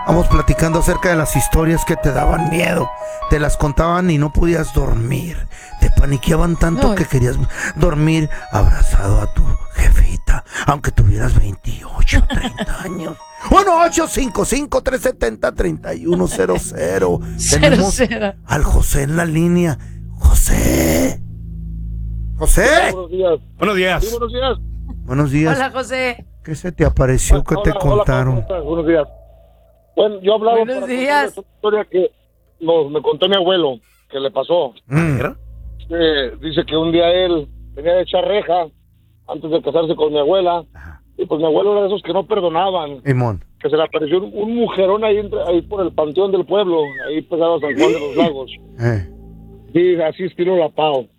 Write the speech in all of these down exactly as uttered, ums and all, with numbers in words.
Vamos platicando acerca de las historias que te daban miedo. Te las contaban y no podías dormir. Te paniqueaban tanto No. que querías dormir abrazado a tu jefita, aunque tuvieras veintiocho, treinta años. uno ocho cinco cinco, tres siete cero, tres uno cero cero. Tenemos Cero, cero. al José en la línea. José. José. Buenos días. Buenos días. Sí, buenos días. Buenos días. Hola, José. ¿Qué se te apareció que te Hola, hola, contaron? ¿cómo estás? Buenos días. Bueno, yo hablaba Buenos para días. contarles una historia que nos, me contó mi abuelo, que le pasó. Mm. Eh, dice que un día él tenía de echar reja antes de casarse con mi abuela. Y pues mi abuelo era de esos que no perdonaban. Simón. Que se le apareció un, un mujerón ahí, entre, ahí por el panteón del pueblo, ahí pegado a San Juan de los Lagos. Eh. Sí, así estilo La Pau.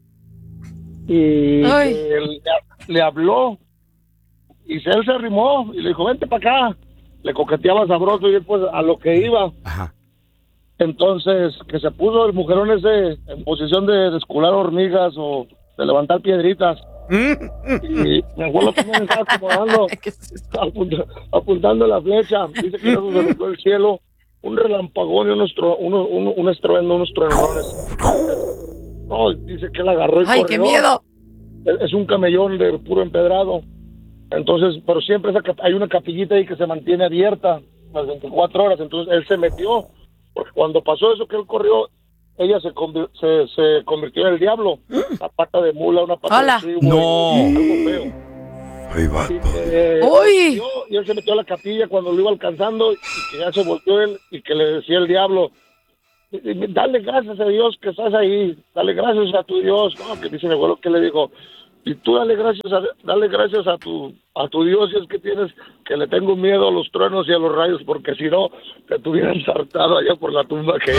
Y Ay. eh, le, le habló y se- él se arrimó y le dijo, vente para acá. Le coqueteaba sabroso y él pues a lo que iba. Ajá. Entonces, que se puso el mujerón ese en posición de descular hormigas o de levantar piedritas. Y mi abuelo también estaba acomodando, ¿Qué es esto? apunta- apuntando la flecha. Dice que eso se metió el cielo, un relampagón y unos tro- uno, uno, un estruendo, unos truenones. No, dice que él agarró y ¡Ay, corrió. qué miedo! Es es un camellón de puro empedrado. Entonces, pero siempre esa cap- hay una capillita ahí que se mantiene abierta las veinticuatro horas. Entonces, él se metió. Porque cuando pasó eso que él corrió, ella se, convi- se, se convirtió en el diablo. Una pata de mula, una pata Hola. de chivo. No. y Algo feo. Ay, Y, vato. eh, ¡Uy! yo- y él se metió a la capilla cuando lo iba alcanzando y que ya se volteó él y que le decía el diablo, dale gracias a Dios que estás ahí, dale gracias a tu Dios. No, que dice mi abuelo que le dijo, y tú dale gracias a, dale gracias a tu a tu Dios si es que tienes, que le tengo miedo a los truenos y a los rayos, porque si no, te tuvieran saltado allá por la tumba aquella.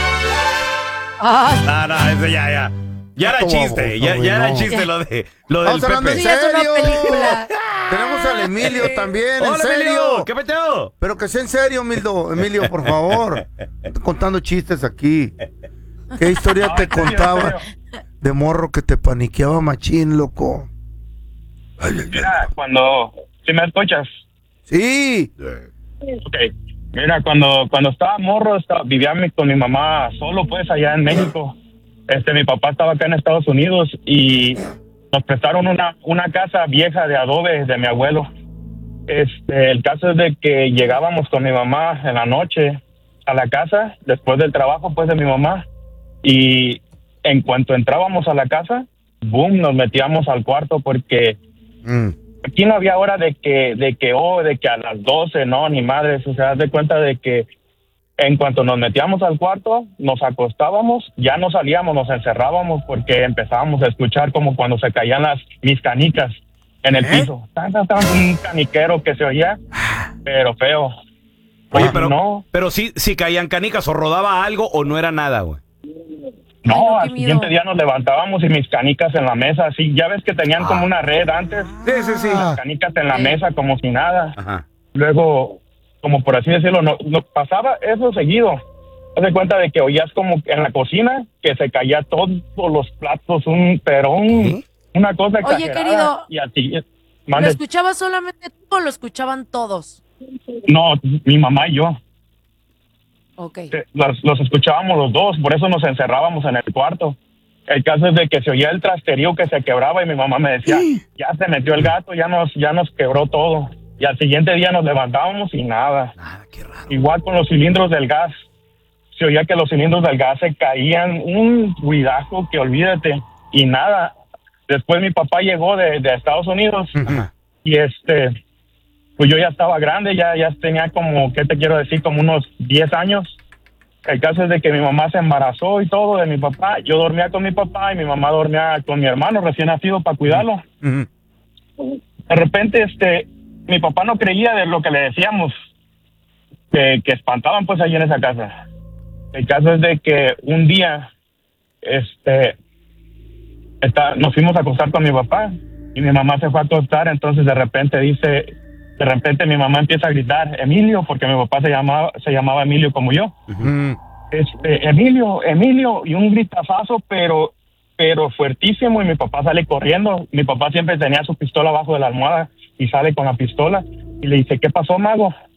¡Ay! No, no, eso ya, ya. Ya era Como chiste, baboso, ya, güey, ya era no. chiste lo de lo del Vamos hablando Pepe. en Sí, es una serio. película. Tenemos al Emilio también, en Hola, serio. Emilio, ¿qué peteo? Pero que sea en serio, Emilio, Emilio, por favor. Estoy contando chistes aquí. ¿Qué historia te contaba de morro que te paniqueaba machín, loco? Ay, ay, ay. Mira, cuando... ¿Sí me escuchas? Sí. Ok. Mira, cuando cuando estaba morro, estaba, vivía mi- con mi mamá solo, pues, allá en México. Este, mi papá estaba acá en Estados Unidos y nos prestaron una, una casa vieja de adobe de mi abuelo. Este, el caso es de que llegábamos con mi mamá en la noche a la casa, después del trabajo, pues, de mi mamá. Y en cuanto entrábamos a la casa, boom, nos metíamos al cuarto porque... Mm. Aquí no había hora de que, de que, oh, de que a las doce, no, ni madres, o sea, haz de cuenta de que en cuanto nos metíamos al cuarto, nos acostábamos, ya no salíamos, nos encerrábamos porque empezábamos a escuchar como cuando se caían las, mis canicas en el ¿Eh? piso. Tan, tan, tan, un caniquero que se oía, pero feo. Oye, Ah, pero, no. pero sí, sí caían canicas o rodaba algo o no era nada, güey. No, Ay, no, qué al siguiente miedo. día nos levantábamos y mis canicas en la mesa, así, ya ves que tenían como una red antes, Sí, sí, sí. Ah. canicas en la Sí. mesa como si nada. Ajá. Luego, como por así decirlo, no, no pasaba eso seguido. Haz de cuenta de que oías como en la cocina que se caía todos los platos, un perón, ¿Eh? una cosa Oye, exagerada. querido, Y así, ¿Lo mande, escuchabas solamente tú o lo escuchaban todos? no, mi mamá y yo, Ok. que los, los escuchábamos los dos, por eso nos encerrábamos en el cuarto. El caso es de que se oía el trasterío que se quebraba y mi mamá me decía, ya se metió el gato, ya nos, ya nos quebró todo. Y al siguiente día nos levantábamos y nada. Nada, qué raro. Igual con los cilindros del gas. Se oía que los cilindros del gas se caían, un ruidajo que olvídate. Y nada. Después mi papá llegó de, de Estados Unidos Ajá. y este, pues yo ya estaba grande, ya, ya tenía como, ¿qué te quiero decir? Como unos diez años. El caso es de que mi mamá se embarazó y todo de mi papá. Yo dormía con mi papá y mi mamá dormía con mi hermano recién nacido para cuidarlo. Ujú. De repente, este, mi papá no creía de lo que le decíamos, que, que espantaban pues allí en esa casa. El caso es de que un día, este, está, nos fuimos a acostar con mi papá y mi mamá se fue a acostar, entonces de repente dice, de repente mi mamá empieza a gritar, Emilio, porque mi papá se llamaba, se llamaba Emilio como yo. Mm. Este, Emilio, Emilio, y un gritazazo, pero, pero fuertísimo, y mi papá sale corriendo. Mi papá siempre tenía su pistola abajo de la almohada y sale con la pistola y le dice, ¿qué pasó, mago?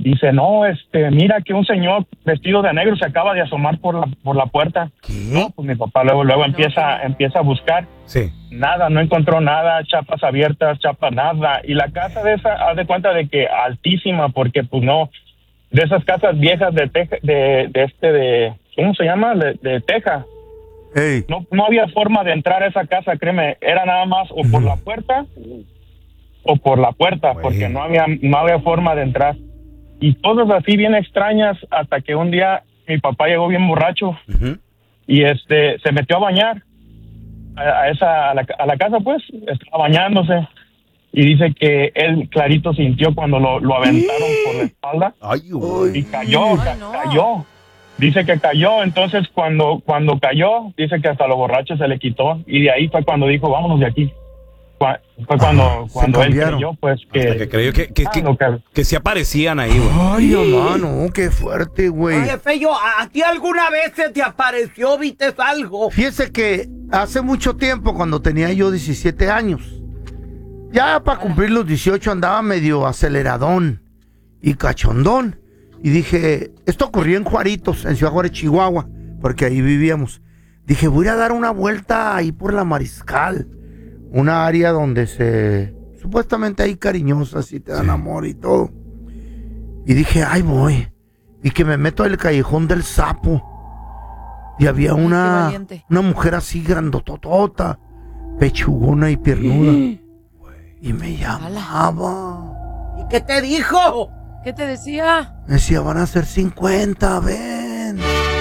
dice, no, este, mira que un señor vestido de negro se acaba de asomar por la, por la puerta. ¿Qué? No, pues mi papá luego, luego No, empieza, no. empieza a buscar. Sí. Nada, no encontró nada, chapas abiertas, chapas nada. Y la casa de esa, haz de cuenta de que altísima, porque pues no, de esas casas viejas de teja, de, de este, de, ¿cómo se llama? De, de teja. Ey. No, no había forma de entrar a esa casa, créeme, era nada más o por la puerta o por la puerta, Güey. porque no había, no había forma de entrar. Y cosas así bien extrañas hasta que un día mi papá llegó bien borracho Ujú. y este se metió a bañar a, a esa a la, a la casa, pues estaba bañándose y dice que él clarito sintió cuando lo, lo aventaron por la espalda Ay, güey. y cayó, Ay, ca- no. cayó. Dice que cayó, entonces cuando cuando cayó, dice que hasta los borrachos se le quitó y de ahí fue cuando dijo, vámonos de aquí. Fue fue cuando, Ah, se cuando él cambiaron. creyó, pues que, Hasta que creyó que, que, ah, que, lo que- que se aparecían ahí, güey. Ay, hermano, qué fuerte, güey. Oye, Fello, ¿a ti alguna vez se te apareció, viste algo? Fíjese que hace mucho tiempo, cuando tenía yo diecisiete años, ya para cumplir los dieciocho andaba medio aceleradón y cachondón. Y dije, esto ocurrió en Juaritos, en Ciudad Juárez, Chihuahua, porque ahí vivíamos. Dije, voy a dar una vuelta ahí por la Mariscal, una área donde se, supuestamente hay cariñosas y te dan amor y todo. Y dije, ay voy. Y que me meto al callejón del Sapo. Y había Ay, qué una, valiente. una mujer así grandototota, pechugona y piernuda. Y me llamaba. ¿Y qué te dijo? ¿Qué te decía? Me decía, van a ser cincuenta, ven.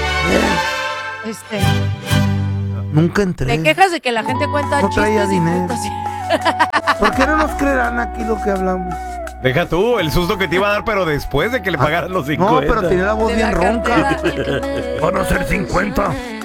Ven. Este, Nunca entré. te quejas de que la gente cuenta No traía chistes y dinero. cuentas. ¿Por qué no nos creerán aquí lo que hablamos? Deja tú el susto que te iba a dar, pero después de que le pagaran los cincuenta. No, pero tenía la voz De bien la ronca. cartera. Van a ser cincuenta.